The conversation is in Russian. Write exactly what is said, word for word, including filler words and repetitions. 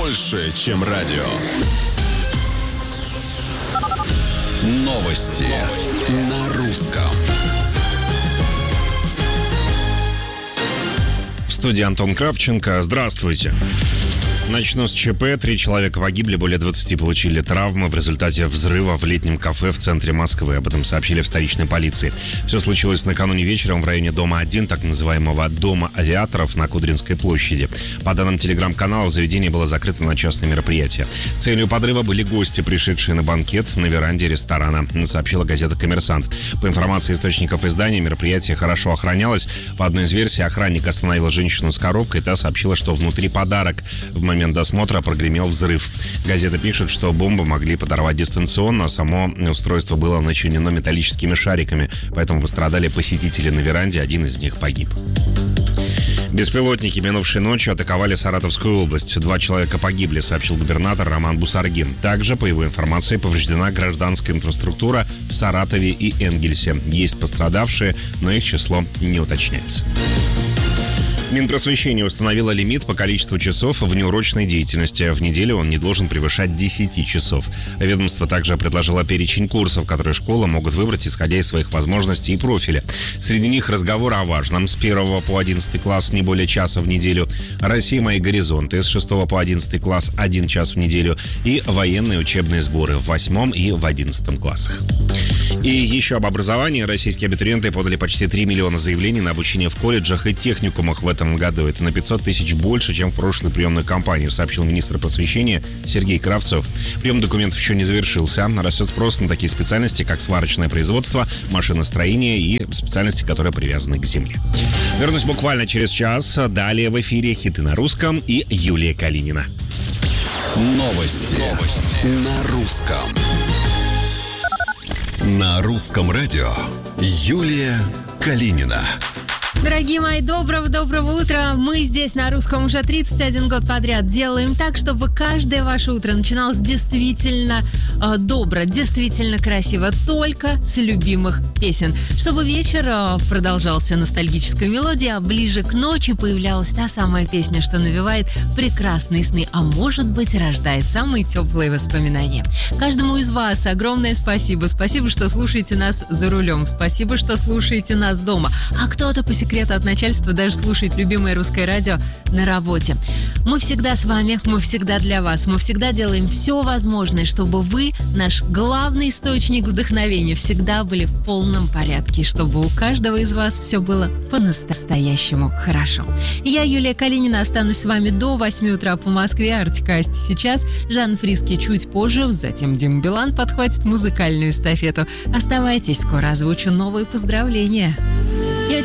больше, чем радио. Новости, Новости. На русском. В студии Антон Кравченко. Здравствуйте. Начну с ЧП. Три человека погибли, более двадцати получили травмы в результате взрыва в летнем кафе в центре Москвы. Об этом сообщили в столичной полиции. Все случилось накануне вечером в районе дома один, так называемого Дома авиаторов на Кудринской площади. По данным телеграм-каналов, заведение было закрыто на частные мероприятия. Целью подрыва были гости, пришедшие на банкет на веранде ресторана, сообщила газета «Коммерсант». По информации источников издания, мероприятие хорошо охранялось. По одной из версий, охранник остановил женщину с коробкой. Та сообщила, что внутри подарок. В момент В момент досмотра прогремел взрыв. Газета пишет, что бомбу могли подорвать дистанционно, а само устройство было начинено металлическими шариками, поэтому пострадали посетители на веранде, один из них погиб. Беспилотники минувшей ночью атаковали Саратовскую область. Два человека погибли, сообщил губернатор Роман Бусаргин. Также, по его информации, повреждена гражданская инфраструктура в Саратове и Энгельсе. Есть пострадавшие, но их число не уточняется. Минпросвещение установило лимит по количеству часов внеурочной деятельности. В неделю он не должен превышать десяти часов. Ведомство также предложило перечень курсов, которые школы могут выбрать, исходя из своих возможностей и профиля. Среди них разговор о важном. С первого по одиннадцатый класс не более часа в неделю. «Россия. Мои горизонты» с шестого по одиннадцатый класс один час в неделю. И военные учебные сборы в восьмом и в одиннадцатом классах. И еще об образовании. Российские абитуриенты подали почти три миллиона заявлений на обучение в колледжах и техникумах в этом году. Это на пятьсот тысяч больше, чем в прошлую приемную кампанию, сообщил министр просвещения Сергей Кравцов. Прием документов еще не завершился. Растет спрос на такие специальности, как сварочное производство, машиностроение и специальности, которые привязаны к земле. Вернусь буквально через час. Далее в эфире хиты на русском и Юлия Калинина. Новости, Новости. На русском. На русском радио Юлия Калинина. Дорогие мои, доброго-доброго утра. Мы здесь на русском уже тридцать один год подряд делаем так, чтобы каждое ваше утро начиналось действительно э, добро, действительно красиво, только с любимых песен. Чтобы вечер э, продолжался ностальгической мелодией, а ближе к ночи появлялась та самая песня, что навевает прекрасные сны, а может быть рождает самые теплые воспоминания. Каждому из вас огромное спасибо. Спасибо, что слушаете нас за рулем. Спасибо, что слушаете нас дома. А кто-то по секрету от начальства даже слушает любимое русское радио на работе. Мы всегда с вами, мы всегда для вас, мы всегда делаем все возможное, чтобы вы, наш главный источник вдохновения, всегда были в полном порядке, чтобы у каждого из вас все было по-настоящему хорошо. Я, Юлия Калинина, останусь с вами до восьми утра по Москве. Артик Асти сейчас, Жан Фриски чуть позже, затем Дима Билан подхватит музыкальную эстафету. Оставайтесь, скоро озвучу новые поздравления.